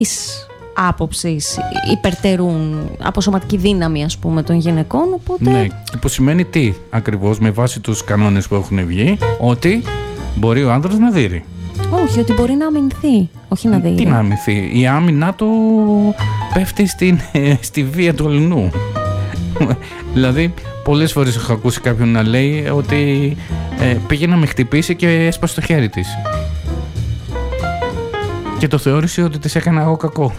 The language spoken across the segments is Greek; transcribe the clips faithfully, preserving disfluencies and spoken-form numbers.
άποψης υπερτερούν από σωματική δύναμη, ας πούμε, των γυναικών, οπότε... Ναι, που σημαίνει τι ακριβώς, με βάση τους κανόνες που έχουν βγει, ότι μπορεί ο άντρας να δείρει. Όχι, ότι μπορεί να αμυνθεί, όχι να δείρει. Τι να αμυνθεί, η άμυνά του πέφτει στην, στη βία του αλληνού. Δηλαδή, πολλές φορές έχω ακούσει κάποιον να λέει ότι ε, πήγε να με χτυπήσει και έσπασε το χέρι της. Και το θεώρησε ότι της έκανα εγώ κακό.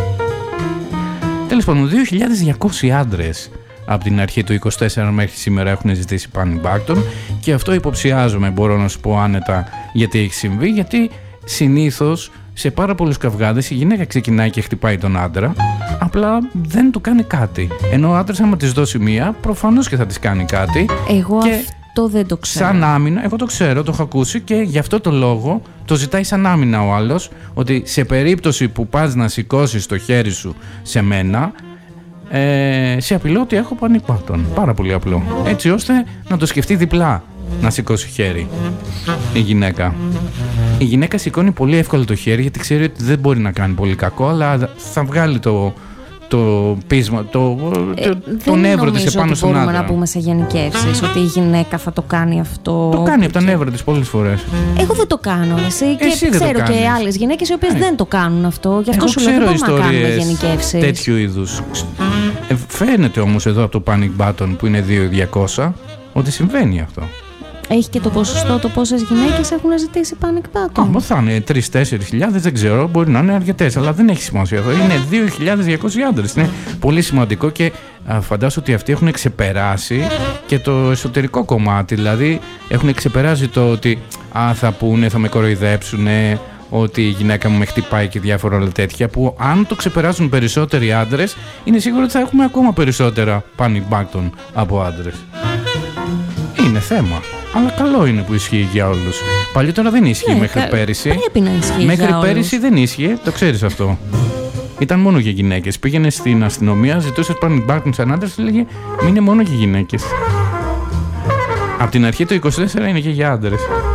Τέλος πάντων, δύο χιλιάδες διακόσιοι άντρες από την αρχή του είκοσι τέσσερα μέχρι σήμερα έχουν ζητήσει panic button, και αυτό υποψιάζομαι, μπορώ να σου πω άνετα, γιατί έχει συμβεί, γιατί συνήθως σε πάρα πολλούς καυγάδες η γυναίκα ξεκινάει και χτυπάει τον άντρα, απλά δεν του κάνει κάτι. Ενώ ο άντρας, άμα της δώσει μία, προφανώς και θα της κάνει κάτι. Εγώ και αυτό δεν το ξέρω. Σαν άμυνα, εγώ το ξέρω, το έχω ακούσει, και γι' αυτό το λόγο το ζητάει σαν άμυνα ο άλλος, ότι σε περίπτωση που πας να σηκώσεις το χέρι σου σε μένα, ε, σε απειλώ ότι έχω panic button. Πάρα πολύ απλό. Έτσι ώστε να το σκεφτεί διπλά να σηκώσει χέρι η γυναίκα. Η γυναίκα σηκώνει πολύ εύκολα το χέρι, γιατί ξέρει ότι δεν μπορεί να κάνει πολύ κακό, αλλά θα βγάλει το, το πείσμα, το, ε, το, το νεύρο της επάνω στον άντρα. Δεν μπορούμε να πούμε σε γενικεύσεις ότι η γυναίκα θα το κάνει αυτό. Το κάνει από τα νεύρα της πολλές φορές. Εγώ δεν το κάνω, εσύ, και εσύ ξέρω και άλλες γυναίκες οι οποίες ε. δεν το κάνουν αυτό. Γι' αυτό Εγώ σου λέω, δεν μπορούμε να κάνουμε γενικεύσεις τέτοιου είδους. Ε, φαίνεται όμως εδώ από το panic button που είναι δύο χιλιάδες διακόσια ότι συμβαίνει αυτό. Έχει και το ποσοστό το πόσες γυναίκες έχουν ζητήσει panic button. Άμα θα είναι τρεις με τέσσερις χιλιάδες, δεν ξέρω, μπορεί να είναι αρκετές, αλλά δεν έχει σημασία αυτό. Είναι δύο χιλιάδες διακόσιοι άντρες. Είναι πολύ σημαντικό, και φαντάζομαι ότι αυτοί έχουν ξεπεράσει και το εσωτερικό κομμάτι. Δηλαδή έχουν ξεπεράσει το ότι α, θα πούνε, θα με κοροϊδέψουν, ότι η γυναίκα μου με χτυπάει και διάφορα άλλα τέτοια, που αν το ξεπεράσουν περισσότεροι άντρες, είναι σίγουρο ότι θα έχουμε ακόμα περισσότερα panic button από άντρες. Είναι θέμα. Αλλά καλό είναι που ισχύει για όλους. Παλιότερα δεν ίσχυε, ναι, μέχρι κα... πέρυσι. Πρέπει να ισχύει. Μέχρι για πέρυσι όλους. Δεν ίσχυε, το ξέρεις αυτό. Ήταν μόνο για γυναίκες. Πήγαινε στην αστυνομία, ζητούσε panic button σαν άντρες, και έλεγε μην είναι μόνο για γυναίκες. Από την αρχή το είκοσι τέσσερα είναι και για άντρες.